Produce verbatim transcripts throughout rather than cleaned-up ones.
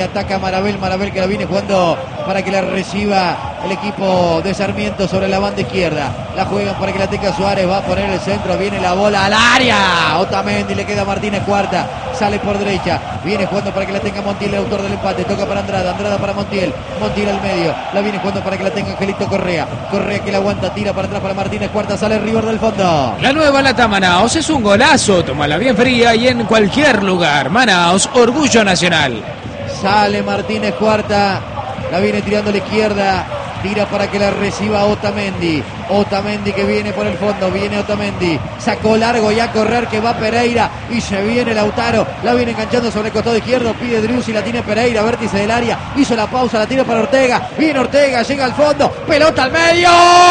Ataca Marabel, Marabel que la viene jugando para que la reciba el equipo de Sarmiento sobre la banda izquierda. La juegan para que la tenga Suárez, va a poner el centro, viene la bola al área. Otamendi, le queda Martínez Cuarta, sale por derecha, viene jugando para que la tenga Montiel, el autor del empate, toca para Andrada, Andrada para Montiel, Montiel al medio, la viene jugando para que la tenga Angelito Correa, Correa que la aguanta, tira para atrás para Martínez Cuarta, sale River del fondo. La nueva lata Manaos es un golazo, tómala bien fría y en cualquier lugar. Manaos, orgullo nacional. Sale Martínez Cuarta, la viene tirando a la izquierda, tira para que la reciba Otamendi. Otamendi que viene por el fondo, viene Otamendi, sacó largo y a correr que va Pereira y se viene Lautaro, la viene enganchando sobre el costado izquierdo, pide Driussi, la tiene Pereira, vértice del área, hizo la pausa, la tira para Ortega, viene Ortega, llega al fondo, pelota al medio,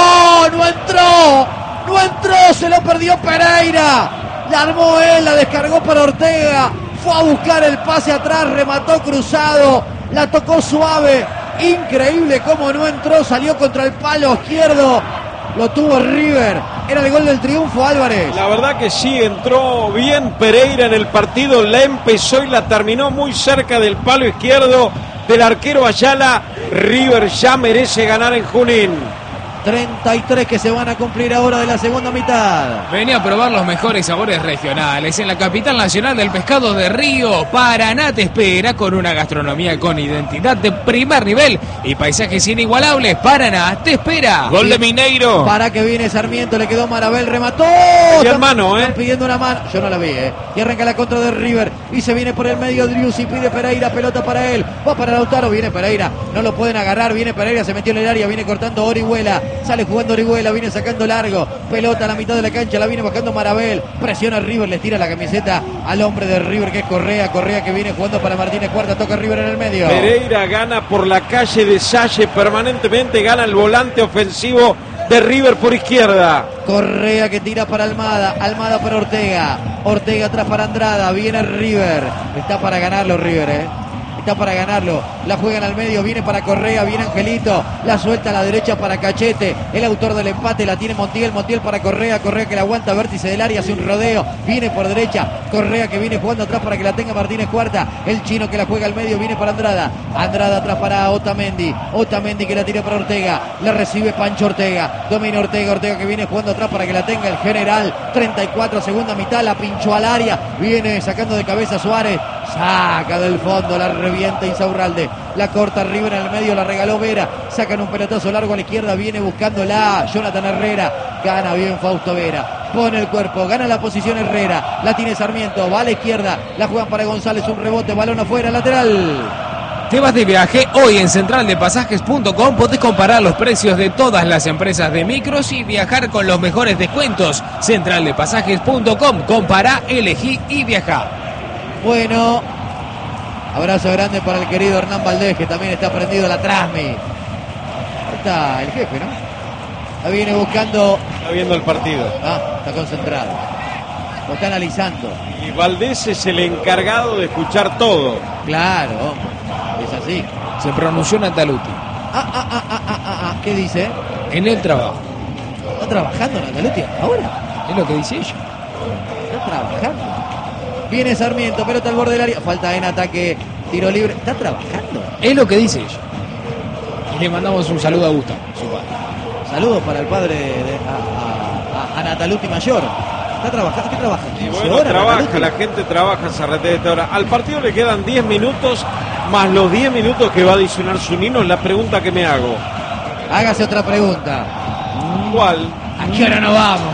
no entró, no entró, se lo perdió Pereira, la armó él, la descargó para Ortega. Fue a buscar el pase atrás, remató cruzado, la tocó suave, increíble cómo no entró, salió contra el palo izquierdo, lo tuvo River, era el gol del triunfo, Álvarez. La verdad que sí, entró bien Pereira en el partido, la empezó y la terminó muy cerca del palo izquierdo del arquero Ayala. River ya merece ganar en Junín. treinta y tres que se van a cumplir ahora de la segunda mitad. Venía a probar los mejores sabores regionales en la capital nacional del pescado de Río. Paraná te espera con una gastronomía con identidad de primer nivel y paisajes inigualables. Paraná te espera. Gol de Mineiro. Para que viene Sarmiento, le quedó Marabel, remató. Y hermano, eh. Están pidiendo una mano. Yo no la vi, eh. Y arranca la contra de River y se viene por el medio Driussi, pide Pereira, pelota para él. Va para Lautaro, viene Pereira. No lo pueden agarrar, viene Pereira, se metió en el área, viene cortando Orihuela. Sale jugando Orihuela, viene sacando largo, pelota a la mitad de la cancha, la viene bajando Marabel, presiona a River, le tira la camiseta al hombre de River que es Correa, Correa que viene jugando para Martínez Cuarta, toca River en el medio. Pereira gana por la calle de Salle permanentemente, gana el volante ofensivo de River por izquierda. Correa que tira para Almada, Almada para Ortega, Ortega atrás para Andrada, viene River, está para ganarlo River, eh. Está para ganarlo, la juegan al medio, viene para Correa, viene Angelito, la suelta a la derecha para Cachete, el autor del empate, la tiene Montiel, Montiel para Correa, Correa que la aguanta, vértice del área, hace un rodeo, viene por derecha, Correa que viene jugando atrás para que la tenga Martínez Cuarta, el chino que la juega al medio, viene para Andrada, Andrada atrás para Otamendi, Otamendi que la tira para Ortega, la recibe Pancho Ortega, domina Ortega, Ortega que viene jugando atrás para que la tenga el general, treinta y cuatro, segunda mitad, la pinchó al área, viene sacando de cabeza Suárez, saca del fondo, la revienta Insaurralde, la corta River en el medio, la regaló Vera, sacan un pelotazo largo a la izquierda, viene buscándola Jonathan Herrera, gana bien Fausto Vera, pone el cuerpo, gana la posición Herrera, la tiene Sarmiento, va a la izquierda, la juegan para González, un rebote, balón afuera, lateral. Te vas de viaje, hoy en central de pasajes punto com podés comparar los precios de todas las empresas de micros y viajar con los mejores descuentos. central de pasajes punto com, compará, elegí y viajá. Bueno, abrazo grande para el querido Hernán Valdés, que también está prendido a la Trasmi. Ahí está el jefe, ¿no? La viene buscando. Está viendo el partido. Ah, está concentrado. Lo está analizando. Y Valdés es el encargado de escuchar todo. Claro, hombre. Es así. Se pronunció Nataluti. Ah, ah, ah, ah, ah, ah, ah. ¿Qué dice? En el trabajo. ¿Está trabajando Nataluti ahora? Es lo que dice ella. Está trabajando. Viene Sarmiento, pelota al borde del área. Falta en ataque, tiro libre. ¿Está trabajando? Es lo que dice ella. Y le mandamos un saludo a Gustavo, su padre. Saludos para el padre de a, a, a, a Nataluti Mayor. ¿Está trabajando? ¿Qué trabaja? Y bueno, horas, trabaja, Nataluti? la gente trabaja Zarrete de esta hora. Al partido le quedan diez minutos, más los diez minutos que va a adicionar Zunino. La pregunta que me hago. Hágase otra pregunta. ¿Cuál? ¿A qué hora nos vamos?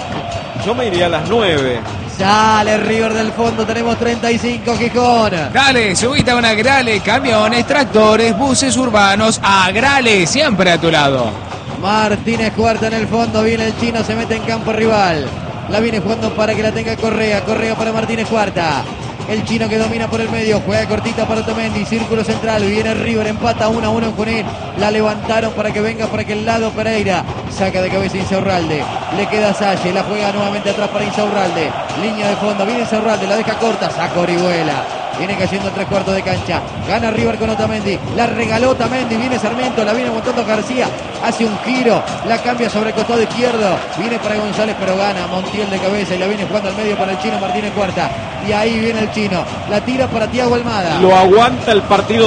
Yo me iría a las nueve. Sale River del fondo, tenemos treinta y cinco, Gijón. Dale, subite a una Agrale, camiones, tractores, buses urbanos, Agrale, siempre a tu lado. Martínez Cuarta en el fondo, viene el chino, se mete en campo rival. La viene jugando para que la tenga Correa, Correa para Martínez Cuarta. El chino que domina por el medio, juega cortita para Otamendi, círculo central, viene River, empata uno a uno en Junín. La levantaron para que venga por aquel lado Pereira. Saca de cabeza Insaurralde, le queda Salle, la juega nuevamente atrás para Insaurralde. Línea de fondo, viene Insaurralde, la deja corta, saca Orihuela. Viene cayendo en tres cuartos de cancha. Gana River con Otamendi. La regaló Otamendi. Viene Sarmiento. La viene montando García. Hace un giro. La cambia sobre el costado izquierdo. Viene para González, pero gana Montiel de cabeza. Y la viene jugando al medio para el Chino Martínez Cuarta. Y ahí viene el Chino. La tira para Thiago Almada. Lo aguanta el partido